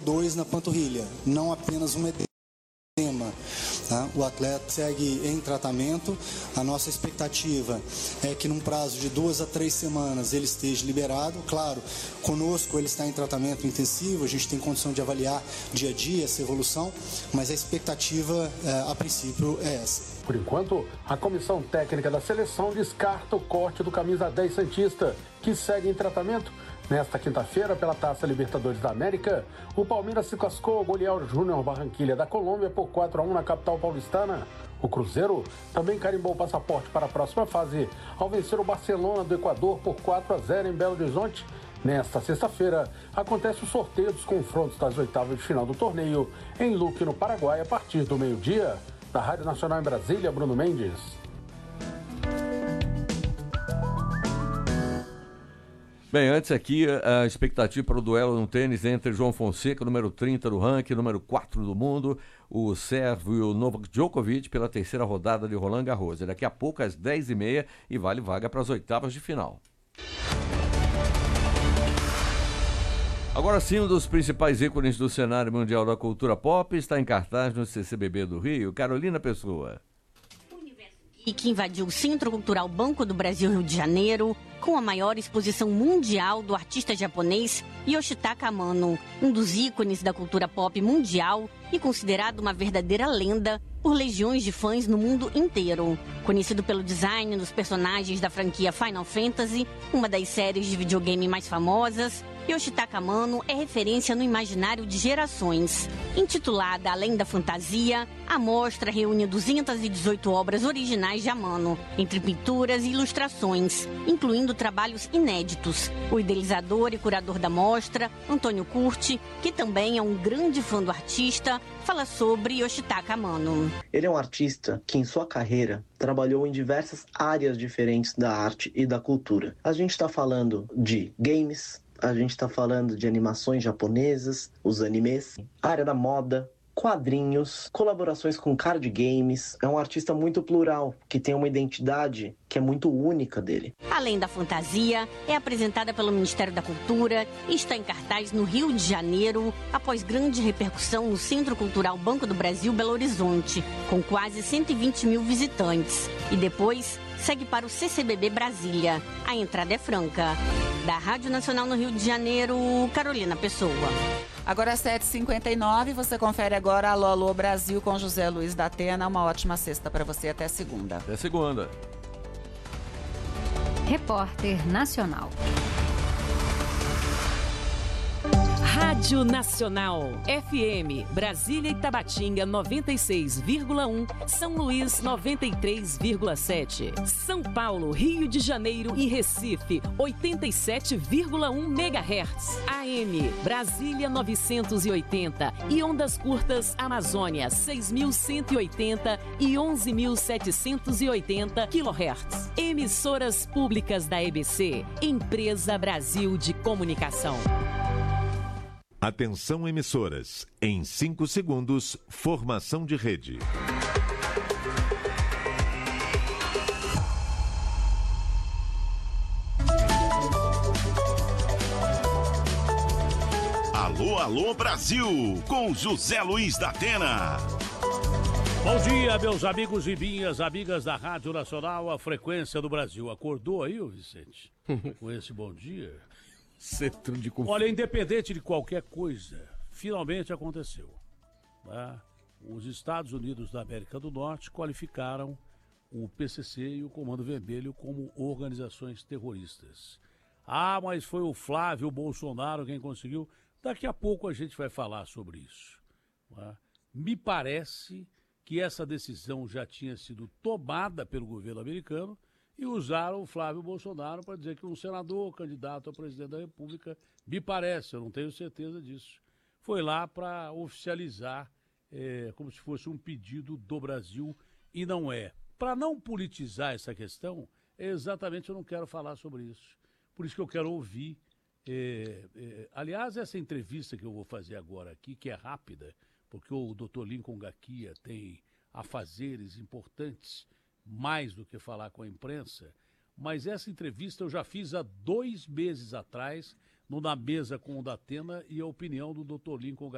T2 na panturrilha, não apenas um edema. Tá? O atleta segue em tratamento. A nossa expectativa é que num prazo de 2 a 3 semanas ele esteja liberado. Claro, conosco ele está em tratamento intensivo, a gente tem condição de avaliar dia a dia essa evolução, mas a expectativa a princípio é essa. Por enquanto, a comissão técnica da seleção descarta o corte do camisa 10 santista, que segue em tratamento. Nesta quinta-feira, pela Taça Libertadores da América, o Palmeiras se cascou ao golear o Júnior Barranquilla da Colômbia por 4-1 na capital paulistana. O Cruzeiro também carimbou o passaporte para a próxima fase ao vencer o Barcelona do Equador por 4-0 em Belo Horizonte. Nesta sexta-feira, acontece o sorteio dos confrontos das oitavas de final do torneio em Luque, no Paraguai, a partir do meio-dia. Da Rádio Nacional em Brasília, Bruno Mendes. Bem, antes aqui, a expectativa para o duelo no tênis entre João Fonseca, número 30 do ranking, número 4 do mundo, o sérvio Novak Djokovic, pela terceira rodada de Roland Garros. Daqui a pouco, às 10h30, e vale vaga para as oitavas de final. Agora sim, um dos principais ícones do cenário mundial da cultura pop está em cartaz no CCBB do Rio, Carolina Pessoa. E que invadiu o Centro Cultural Banco do Brasil, Rio de Janeiro, com a maior exposição mundial do artista japonês Yoshitaka Amano, um dos ícones da cultura pop mundial e considerado uma verdadeira lenda por legiões de fãs no mundo inteiro. Conhecido pelo design dos personagens da franquia Final Fantasy, uma das séries de videogame mais famosas, Yoshitaka Amano é referência no imaginário de gerações. Intitulada Além da Fantasia, a mostra reúne 218 obras originais de Amano, entre pinturas e ilustrações, incluindo trabalhos inéditos. O idealizador e curador da mostra, Antônio Curti, que também é um grande fã do artista, fala sobre Yoshitaka Amano. Ele é um artista que, em sua carreira, trabalhou em diversas áreas diferentes da arte e da cultura. A gente está falando de games, a gente está falando de animações japonesas, os animes, área da moda, quadrinhos, colaborações com card games. É um artista muito plural, que tem uma identidade que é muito única dele. Além da Fantasia, é apresentada pelo Ministério da Cultura e está em cartaz no Rio de Janeiro, após grande repercussão no Centro Cultural Banco do Brasil, Belo Horizonte, com quase 120 mil visitantes. E depois segue para o CCBB Brasília. A entrada é franca. Da Rádio Nacional no Rio de Janeiro, Carolina Pessoa. Agora às 7h59, você confere agora Alô Alô Brasil com José Luiz da Atena. Uma ótima sexta para você, até segunda. Até segunda. Repórter Nacional. Rádio Nacional, FM, Brasília e Tabatinga 96,1, São Luís 93,7, São Paulo, Rio de Janeiro e Recife 87,1 MHz, AM, Brasília 980 e ondas curtas Amazônia 6.180 e 11.780 kHz. Emissoras públicas da EBC, Empresa Brasil de Comunicação. Atenção emissoras, em 5 segundos, formação de rede. Alô, alô Brasil, com José Luiz da Atena. Bom dia, meus amigos e minhas amigas da Rádio Nacional, a frequência do Brasil. Acordou aí, ô Vicente? Com esse bom dia? Centro de Olha, independente de qualquer coisa, finalmente aconteceu. Tá? Os Estados Unidos da América do Norte qualificaram o PCC e o Comando Vermelho como organizações terroristas. Ah, mas foi o Flávio Bolsonaro quem conseguiu. Daqui a pouco a gente vai falar sobre isso. Tá? Me parece que essa decisão já tinha sido tomada pelo governo americano e usaram o Flávio Bolsonaro para dizer que um senador candidato a presidente da República, me parece, eu não tenho certeza disso, foi lá para oficializar como se fosse um pedido do Brasil, e não é. Para não politizar essa questão, exatamente eu não quero falar sobre isso. Por isso que eu quero ouvir. Aliás, essa entrevista que eu vou fazer agora aqui, que é rápida, porque o Dr. Lincoln Gaquia tem afazeres importantes, mais do que falar com a imprensa, mas essa entrevista eu já fiz há 2 meses atrás, Na Mesa com o Datena, e a opinião do Dr. Lincoln Gaquia